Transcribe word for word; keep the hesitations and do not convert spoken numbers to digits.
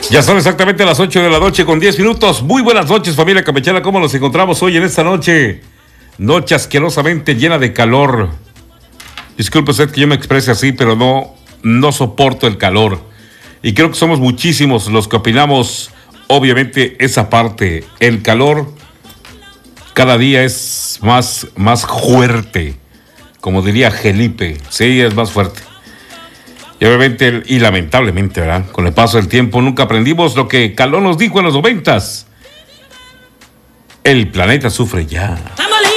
Ya son exactamente las ocho de la noche con diez minutos. Muy buenas noches, familia campechana. ¿Cómo nos encontramos hoy en esta noche? Noche asquerosamente llena de calor. Disculpe usted que yo me exprese así, pero no, no soporto el calor. Y creo que somos muchísimos los que opinamos, obviamente, esa parte. El calor cada día es más, más fuerte. Como diría Felipe, sí, es más fuerte. Y obviamente, y lamentablemente, ¿verdad? Con el paso del tiempo nunca aprendimos lo que Calón nos dijo en los noventas. El planeta sufre ya.